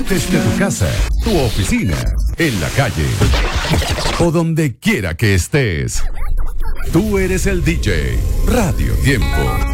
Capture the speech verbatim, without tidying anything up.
Desde tu casa, tu oficina, en la calle o donde quiera que estés. Tú eres el D J. Radio Tiempo.